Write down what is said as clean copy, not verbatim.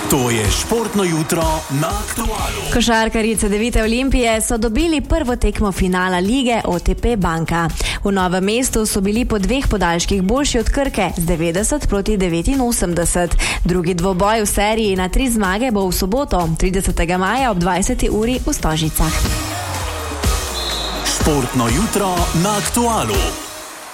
To je športno jutro na Aktualu. Košarkarji Cedevite Olimpije so dobili prvo tekmo finala lige OTP Banka. V Novem mestu so bili po dveh podaljških boljši od Krke z 90-89. Drugi dvoboj v seriji na 3 zmage bo v soboto, 30. maja ob 20. uri v Stožicah. Športno jutro na Aktualu.